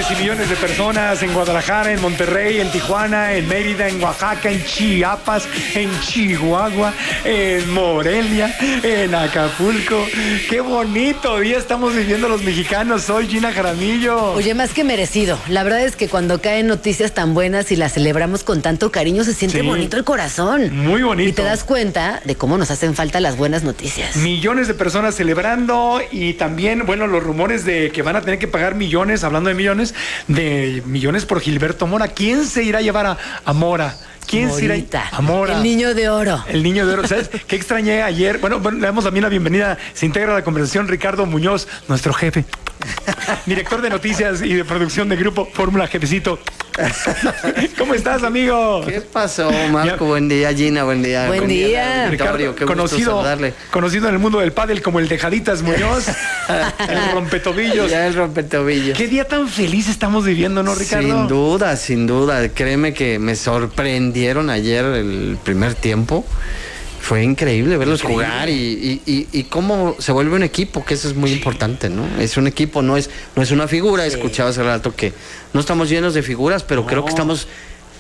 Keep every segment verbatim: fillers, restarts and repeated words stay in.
y millones de personas en Guadalajara, en Monterrey, en Tijuana, en Mérida, en Oaxaca, en Chiapas, en Chihuahua, en Morelia, en Acapulco. ¡Qué bonito día estamos viviendo los mexicanos! Soy Gina Jaramillo. Oye, más que merecido. La verdad es que cuando caen noticias tan buenas y las celebramos con tanto cariño, se siente sí. bonito el corazón. Muy bonito. Y te das cuenta de cómo nos hacen falta las buenas noticias. Millones de personas celebrando y también, bueno, los rumores de que van a tener que pagar millones, hablando de millones, de millones por Gilberto Mora. ¿Quién se irá a llevar a, a Mora? ¿Quién Morita. se irá a Mora? El niño de oro. El niño de oro. ¿Sabes qué extrañé ayer? Bueno, bueno, le damos también la bienvenida. Se integra a la conversación Ricardo Muñoz, nuestro jefe, director de noticias y de producción de Grupo Fórmula. Jefecito, ¿cómo estás, amigo? ¿Qué pasó, Marco? Ya. Buen día, Gina, buen día. Buen, buen día. día. Ricardo, qué conocido, conocido en el mundo del pádel como el Dejaditas Muñoz, el rompetobillos. Ya el rompetobillos. Qué día tan feliz estamos viviendo, ¿no, Ricardo? Sin duda, sin duda. Créeme que me sorprendieron ayer el primer tiempo. Fue increíble verlos increíble. jugar y, y, y, y cómo se vuelve un equipo, que eso es muy sí. importante, ¿no? Es un equipo, no es, no es una figura. Sí. Escuchaba hace rato que no estamos llenos de figuras, pero no. creo que estamos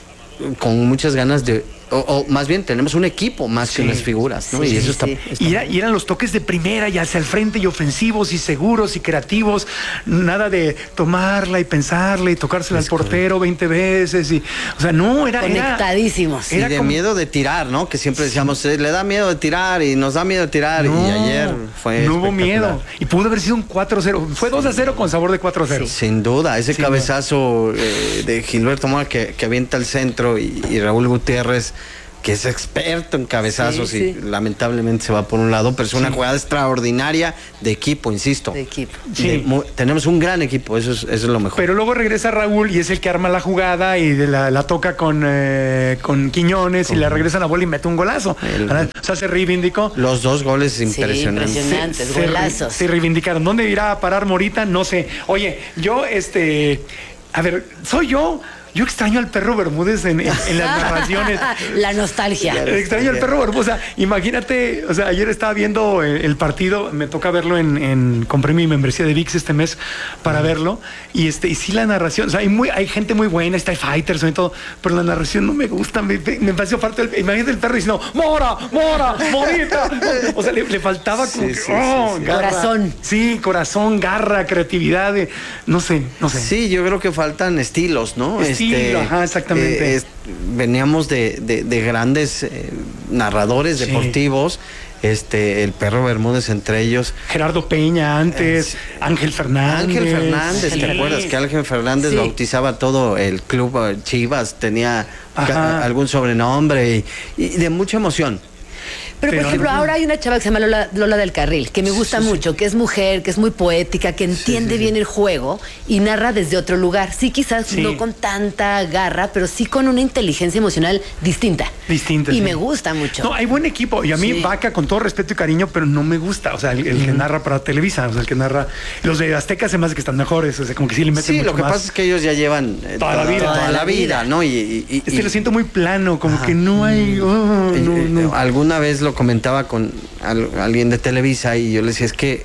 con muchas ganas de... O, o más bien tenemos un equipo más sí. que unas figuras, ¿no? Sí, y eso está, sí. está y, era, y eran los toques de primera y hacia el frente y ofensivos y seguros y creativos, nada de tomarla y pensarla y tocársela es al portero veinte veces y, o sea, no, era... Conectadísimos. Era, y de como... miedo de tirar, ¿no? Que siempre decíamos, sí. le da miedo de tirar y nos da miedo de tirar no, y ayer fue no hubo miedo y pudo haber sido un cuatro cero, fue dos a cero con sabor de cuatro a cero. Sí. Sin duda, ese Sin cabezazo eh, de Gilberto Mora que, que avienta al centro y, y Raúl Gutiérrez, que es experto en cabezazos sí, sí. y lamentablemente se va por un lado, pero es una sí. jugada extraordinaria de equipo, insisto. De equipo. Sí. De, mu, tenemos un gran equipo, eso es, eso es lo mejor. Pero luego regresa Raúl y es el que arma la jugada y de la, la toca con, eh, con Quiñones con... y le regresa la bola y mete un golazo. El... O sea, se reivindicó. Los dos goles impresionantes. Sí, impresionantes, se, golazos. Se, se reivindicaron. ¿Dónde irá a parar Morita? No sé. Oye, yo, este... A ver, soy yo... Yo extraño al perro Bermúdez en, en, en las narraciones. La nostalgia. Extraño al perro Bermúdez. O sea, imagínate, o sea, ayer estaba viendo el, el partido, me toca verlo en, en compré mi membresía de V I X este mes para uh-huh. verlo. Y este, y sí la narración, o sea, hay muy, hay gente muy buena, está Fighters y todo, pero la narración no me gusta, me, me pareció parte del, imagínate el perro diciendo, Mora, Mora, Morita. O sea, le, le faltaba como sí, que, sí, oh, sí, sí. garra. Corazón. Sí, corazón, garra, creatividad, de, no sé, no sé. Sí, yo creo que faltan estilos, ¿no? Estilos. Este, Ajá, exactamente. Eh, es, veníamos de, de, de grandes eh, narradores sí. deportivos, este, el perro Bermúdez entre ellos. Gerardo Peña antes, eh, Ángel Fernández. Ángel Fernández, sí. ¿te acuerdas? Que Ángel Fernández sí. bautizaba todo el club Chivas, tenía ca- algún sobrenombre y, y de mucha emoción. Pero, por Pero ejemplo, no, ahora hay una chava que se llama Lola, Lola del Carril, que me gusta sí, mucho, sí. que es mujer, que es muy poética, que entiende sí, sí, bien sí. el juego y narra desde otro lugar. Sí, quizás sí. no con tanta garra, pero sí con una inteligencia emocional distinta. Distinta. Y sí. me gusta mucho. No, hay buen equipo. Y a mí, sí. Vaca, con todo respeto y cariño, pero no me gusta. O sea, el, el mm. que narra para Televisa, o sea, el que narra. Los de Azteca se me hace que están mejores. O sea, como que sí le meten Sí, mucho lo que más. pasa es que ellos ya llevan eh, toda, toda la vida. Toda, toda la vida, ¿no? Y, y, y, este y, lo siento muy plano, como Ajá. que no hay. Oh, y, no, no. Alguna vez lo comentaba con alguien de Televisa y yo le decía, es que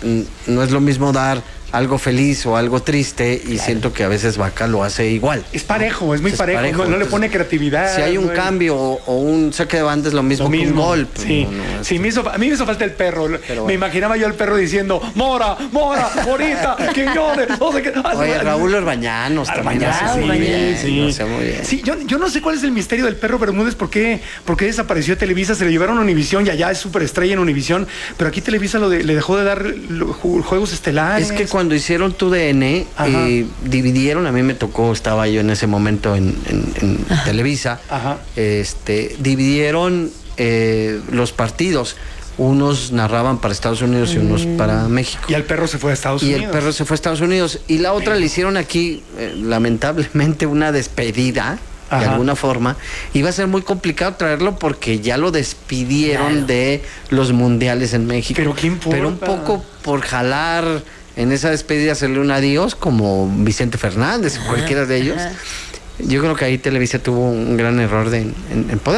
no es lo mismo dar algo feliz o algo triste y claro. siento que a veces Vaca lo hace igual. Es parejo, es muy es parejo, parejo. No, no le pone creatividad. Si hay un no cambio o, o un saque de banda es lo mismo, lo mismo. que un gol. Sí, no, no, sí me hizo, a mí me hizo falta el perro. Pero me bueno. imaginaba yo al perro diciendo, Mora, Mora, Morita, Quiñones, no sé qué. Oye, Raúl Orbañanos también. Arbañanos, sí, muy bien, sí. No sé, muy bien. Sí, yo, yo no sé cuál es el misterio del perro Bermúdez, por qué, por qué desapareció Televisa, se le llevaron a Univisión y allá es superestrella en Univisión, pero aquí Televisa lo de, le dejó de dar juegos estelares. Es que cuando hicieron tu D N, eh, dividieron, a mí me tocó, estaba yo en ese momento en, en, en Televisa, Ajá. este, dividieron eh, los partidos. Unos narraban para Estados Unidos y unos para México. Y el perro se fue a Estados y Unidos. Y el perro se fue a Estados Unidos. Y la otra le hicieron aquí, eh, lamentablemente, una despedida. Ajá. De alguna forma, iba a ser muy complicado traerlo porque ya lo despidieron claro. de los mundiales en México. Pero ¿qué importa? Pero un poco por jalar en esa despedida, hacerle un adiós, como Vicente Fernández, ajá, cualquiera de ellos. Ajá. Yo creo que ahí Televisa tuvo un gran error de, en, en poder.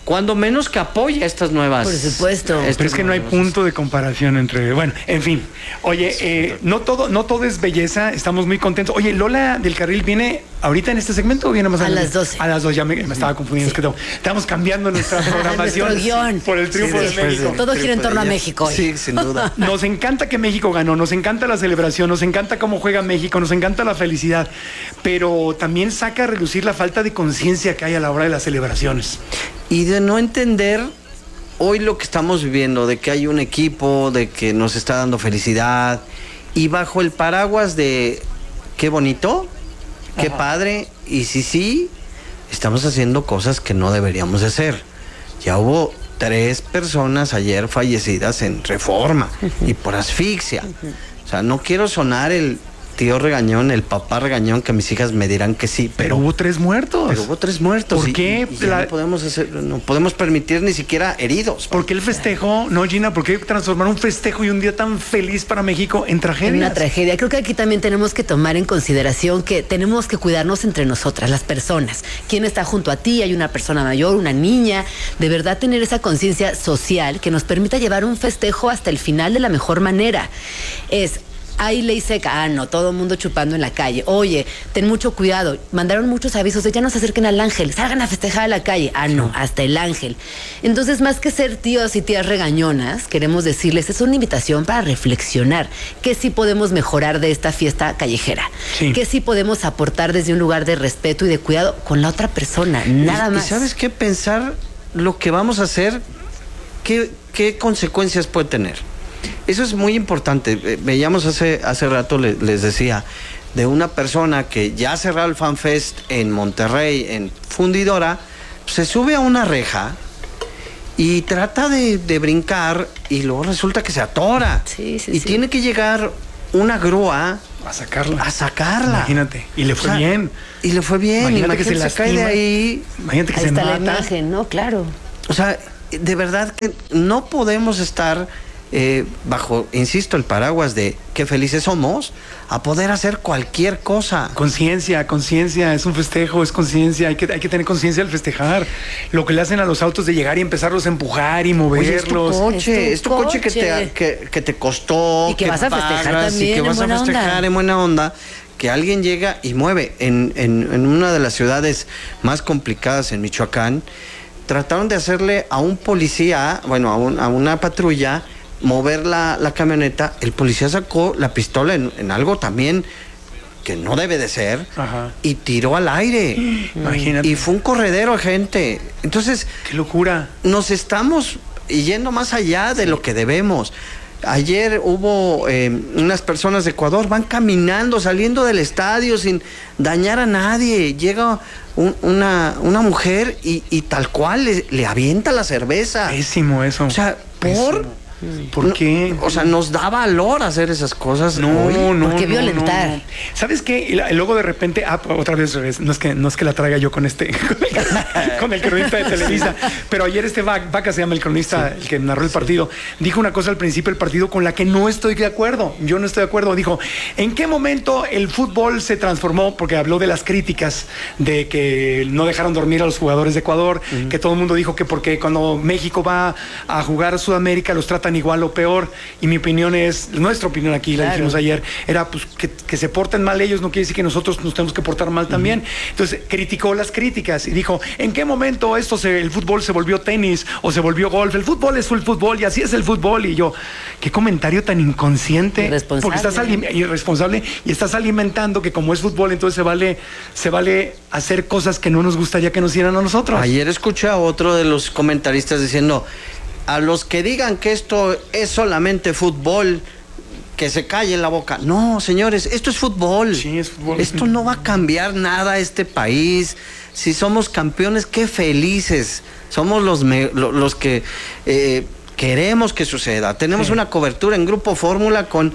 cuando menos que apoya estas nuevas. Por supuesto. estas Pero es que no hay nuevas- punto de comparación entre, bueno, en fin. Oye, eh, no todo, no todo es belleza, estamos muy contentos. Oye, Lola del Carril viene ahorita en este segmento o viene más A adelante? las doce. A las dos, ya me, me estaba confundiendo. Es que no, estamos cambiando nuestra programación Nuestro guión. por el triunfo Sí, de después México. de- Todo gira en torno a ya- México hoy. Sí, sin duda. Nos encanta que México ganó, nos encanta la celebración, nos encanta cómo juega México, nos encanta la felicidad, pero también saca a relucir la falta de conciencia que hay a la hora de las celebraciones. Y de no entender hoy lo que estamos viviendo, de que hay un equipo, de que nos está dando felicidad, y bajo el paraguas de qué bonito, qué Ajá. padre, y sí, sí, estamos haciendo cosas que no deberíamos de hacer. Ya hubo tres personas ayer fallecidas en Reforma y por asfixia. O sea, no quiero sonar el tío regañón, el papá regañón, que mis hijas me dirán que sí, Pero pero, hubo tres muertos. pero hubo tres muertos. ¿Por y- qué? y ya La- no podemos hacer, no podemos permitir ni siquiera heridos. ¿Por qué el festejo, no, Gina? ¿Por qué transformar un festejo y un día tan feliz para México en tragedia? En una tragedia. Creo que aquí también tenemos que tomar en consideración que tenemos que cuidarnos entre nosotras, las personas. ¿Quién está junto a ti? Hay una persona mayor, una niña. De verdad tener esa conciencia social que nos permita llevar un festejo hasta el final de la mejor manera. Es... Hay ley seca, ah, no, todo el mundo chupando en la calle. Oye, ten mucho cuidado. Mandaron muchos avisos de ya no se acerquen al ángel, salgan a festejar a la calle. Ah, no, hasta el ángel. Entonces, más que ser tíos y tías regañonas, queremos decirles, es una invitación para reflexionar. ¿Qué sí podemos mejorar de esta fiesta callejera? Sí. ¿Qué sí podemos aportar desde un lugar de respeto y de cuidado con la otra persona? Nada Y- más. Y sabes qué, pensar lo que vamos a hacer, qué, qué consecuencias puede tener. Eso es muy importante. Eh, Veíamos hace, hace rato, le- les decía, de una persona que ya cerró el FanFest en Monterrey, en Fundidora, se sube a una reja y trata de, de brincar y luego resulta que se atora. Sí, sí, y sí. tiene que llegar una grúa A sacarla. a sacarla. Imagínate. Y le fue O sea, bien. Y le fue bien. Imagínate Imagínate, que se se cae de lastima. ahí. Imagínate que Ahí se está mata. la imagen, ¿no? Claro. O sea, de verdad que no podemos estar eh, bajo, insisto, el paraguas de qué felices somos, a poder hacer cualquier cosa. Conciencia, conciencia, es un festejo, es conciencia, hay que, hay que tener conciencia al festejar. Lo que le hacen a los autos de llegar y empezarlos a empujar y Oye, es tu moverlos. coche, Es es tu tu coche, que, coche. te, que, que te costó. Y que vas a festejar pagas, también y que en vas a buena festejar onda. en buena onda. Que alguien llega y mueve. En, en, en una de las ciudades más complicadas en Michoacán, trataron de hacerle a un policía, bueno, a, un- a una patrulla, mover la, la camioneta. El policía sacó la pistola en, en algo también que no debe de ser, Ajá. y tiró al aire. Imagínate. Y fue un corredero de gente. Entonces, Qué locura. nos estamos yendo más allá de lo que debemos. Ayer hubo eh, unas personas de Ecuador, van caminando, saliendo del estadio sin dañar a nadie. Llega un- una, una mujer y, y tal cual le, le avienta la cerveza. Pésimo eso. O sea, ¿por? Pésimo. ¿Por No, qué? O sea, nos da valor hacer esas cosas. No, hoy. no, ¿por qué no, violentar? no, no. ¿Sabes qué? Y la- y luego de repente, ah, otra vez, revés. No es que no es que la traiga yo con este, con el cronista de Televisa, pero ayer este Vac- Vaca se llama el cronista, el que narró el partido, dijo una cosa al principio del partido con la que no estoy de acuerdo. Yo no estoy de acuerdo. Dijo, ¿en qué momento el fútbol se transformó? Porque habló de las críticas de que no dejaron dormir a los jugadores de Ecuador, que todo el mundo dijo que porque cuando México va a jugar a Sudamérica los tratan igual o peor. Y mi opinión es, nuestra opinión aquí, la Claro. dijimos ayer, era pues que, que se porten mal ellos, no quiere decir que nosotros nos tenemos que portar mal también. Entonces criticó las críticas y dijo, ¿en qué momento esto se, el fútbol se volvió tenis o se volvió golf? El fútbol es el fútbol y así es el fútbol. Y yo, qué comentario tan inconsciente. Irresponsable. Porque estás alim- irresponsable y estás alimentando que como es fútbol, entonces se vale, se vale hacer cosas que no nos gustaría que nos hicieran a nosotros. Ayer escuché a otro de los comentaristas diciendo, a los que digan que esto es solamente fútbol, que se callen la boca. No, señores, esto es fútbol. Sí, es fútbol. Esto no va a cambiar nada a este país. Si somos campeones, qué felices. Somos los, me- lo- los que eh, queremos que suceda. Tenemos Sí. una cobertura en Grupo Fórmula con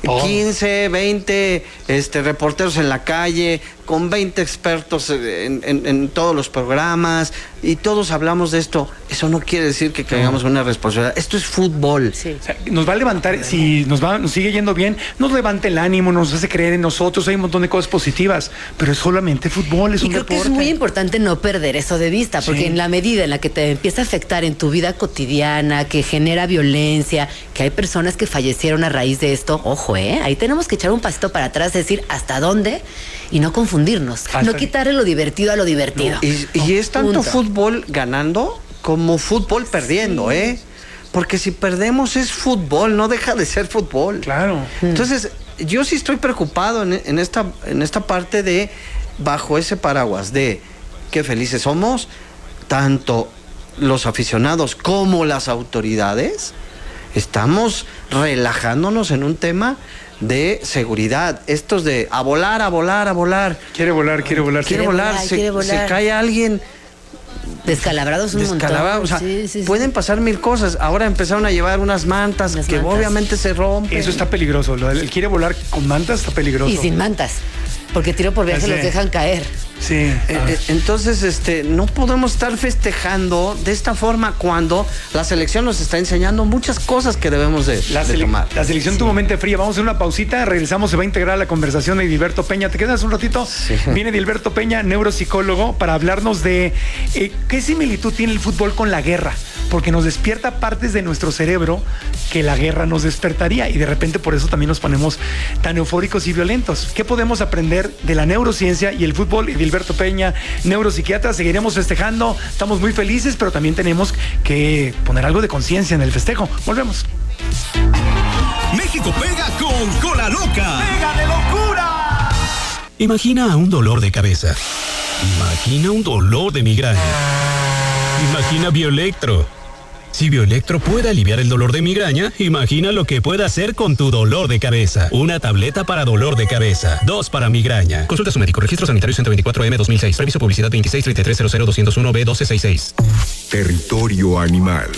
Oh. quince, veinte este, reporteros en la calle, con veinte expertos en, en, en todos los programas, y todos hablamos de esto. Eso no quiere decir que caigamos en una responsabilidad. Esto es fútbol. Sí. O sea, nos va a levantar, si nos va, nos sigue yendo bien, nos levanta el ánimo, nos hace creer en nosotros, hay un montón de cosas positivas, pero es solamente fútbol, es y un creo deporte. que es muy importante no perder eso de vista, porque Sí. en la medida en la que te empieza a afectar en tu vida cotidiana, que genera violencia, que hay personas que fallecieron a raíz de esto, ojo, ¿eh? Ahí tenemos que echar un pasito para atrás, decir hasta dónde y no confundirnos, Hasta no ahí. quitarle lo divertido a lo divertido. Y, y es tanto Punto. fútbol ganando como fútbol perdiendo, sí. ¿eh? Porque si perdemos es fútbol, no deja de ser fútbol. Claro. Entonces, yo sí estoy preocupado en, en, esta, en esta parte de, bajo ese paraguas de qué felices somos, tanto los aficionados como las autoridades, estamos relajándonos en un tema de seguridad. Estos de a volar, a volar, a volar. Quiere volar, quiere volar. Quiere, Quiere volar, volar, se, quiere volar. se cae alguien Descalabrados un descalabrado. montón. O sea, Sí, sí, sí. pueden pasar mil cosas. Ahora empezaron a llevar unas mantas Unas que mantas. obviamente se rompen. Eso está peligroso. Lo del- El quiere volar con mantas está peligroso. Y sin mantas, porque tiro por viaje Ya sé. los dejan caer. Sí. Eh, Ah. eh, Entonces, este, no podemos estar festejando de esta forma cuando la selección nos está enseñando muchas cosas que debemos de, La, de sele- tomar. la selección tuvo mente fría. Vamos a hacer una pausita, regresamos, se va a integrar la conversación de Dilberto Peña. ¿Te quedas un ratito? Sí. Viene Dilberto Peña, neuropsicólogo, para hablarnos de eh, qué similitud tiene el fútbol con la guerra, porque nos despierta partes de nuestro cerebro que la guerra nos despertaría, y de repente por eso también nos ponemos tan eufóricos y violentos. ¿Qué podemos aprender de la neurociencia y el fútbol? Y Dilberto Peña, neuropsiquiatra, seguiremos festejando. Estamos muy felices, pero también tenemos que poner algo de conciencia en el festejo. Volvemos. México pega con Cola Loca. ¡Pega de locura! Imagina un dolor de cabeza. Imagina un dolor de migraña. Imagina Bioelectro. Si Bioelectro puede aliviar el dolor de migraña, imagina lo que puede hacer con tu dolor de cabeza. Una tableta para dolor de cabeza. Dos para migraña. Consulta a su médico. Registro sanitario ciento veinticuatro M dos mil seis. Previso publicidad veintiséis treinta y tres cero cero doscientos uno B doce sesenta y seis. Territorio animal.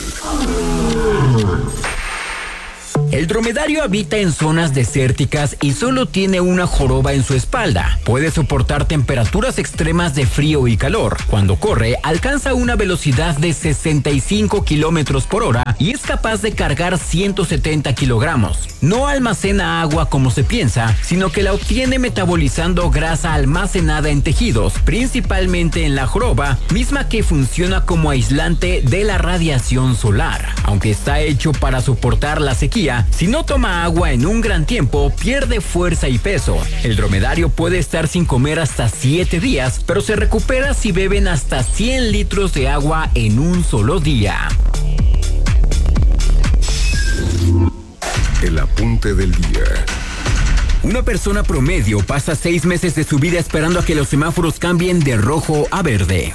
El dromedario habita en zonas desérticas y solo tiene una joroba en su espalda. Puede soportar temperaturas extremas de frío y calor. Cuando corre, alcanza una velocidad de sesenta y cinco kilómetros por hora y es capaz de cargar ciento setenta kilogramos. No almacena agua como se piensa, sino que la obtiene metabolizando grasa almacenada en tejidos, principalmente en la joroba, misma que funciona como aislante de la radiación solar. Aunque está hecho para soportar la sequía, si no toma agua en un gran tiempo, pierde fuerza y peso. El dromedario puede estar sin comer hasta siete días, pero se recupera si beben hasta cien litros de agua en un solo día. El apunte del día. Una persona promedio pasa seis meses de su vida esperando a que los semáforos cambien de rojo a verde.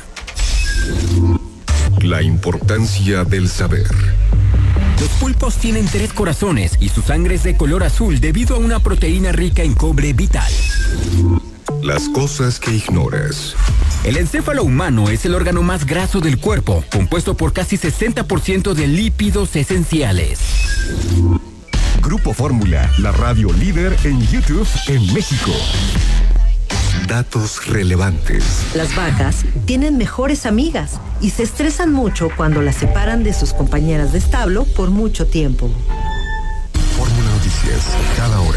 La importancia del saber. Los pulpos tienen tres corazones y su sangre es de color azul debido a una proteína rica en cobre vital. Las cosas que ignoras. El encéfalo humano es el órgano más graso del cuerpo, compuesto por casi sesenta por ciento de lípidos esenciales. Grupo Fórmula, la radio líder en YouTube en México. Datos relevantes. Las vacas tienen mejores amigas y se estresan mucho cuando las separan de sus compañeras de establo por mucho tiempo. Fórmula Noticias, cada hora.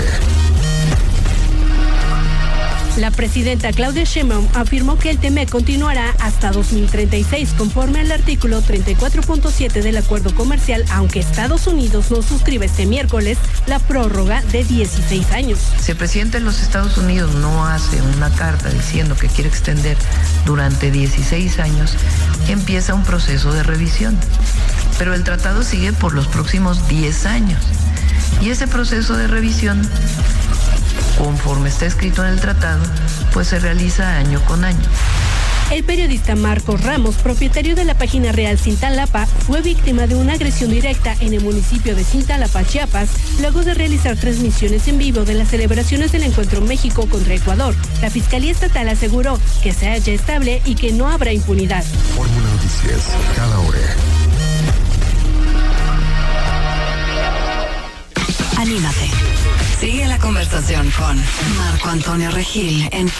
La presidenta Claudia Sheinbaum afirmó que el T M E C continuará hasta dos mil treinta y seis conforme al artículo treinta y cuatro punto siete del acuerdo comercial, aunque Estados Unidos no suscribe este miércoles la prórroga de dieciséis años. Si el presidente de los Estados Unidos no hace una carta diciendo que quiere extender durante dieciséis años, empieza un proceso de revisión. Pero el tratado sigue por los próximos diez años. Y ese proceso de revisión, conforme está escrito en el tratado, pues se realiza año con año. El periodista Marcos Ramos, propietario de la página Real Cintalapa, fue víctima de una agresión directa en el municipio de Cintalapa, Chiapas, luego de realizar transmisiones en vivo de las celebraciones del encuentro México contra Ecuador. La Fiscalía Estatal aseguró que se halla estable y que no habrá impunidad. Fórmula Noticias, cada hora. Anímate. Sigue la la conversación con Marco Antonio Regil en